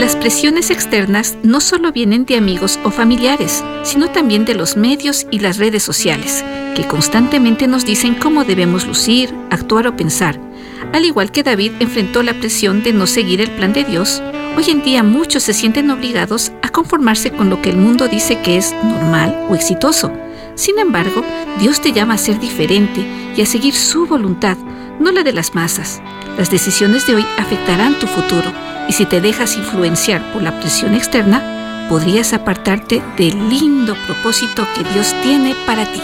Las presiones externas no solo vienen de amigos o familiares, sino también de los medios y las redes sociales, que constantemente nos dicen cómo debemos lucir, actuar o pensar. Al igual que David enfrentó la presión de no seguir el plan de Dios, hoy en día muchos se sienten obligados a conformarse con lo que el mundo dice que es normal o exitoso. Sin embargo, Dios te llama a ser diferente y a seguir su voluntad, no la de las masas. Las decisiones de hoy afectarán tu futuro, y si te dejas influenciar por la presión externa, podrías apartarte del lindo propósito que Dios tiene para ti.